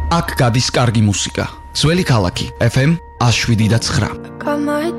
აქ გადის კარგი მუსიკა. ძველი ქალაქი FM 107.9.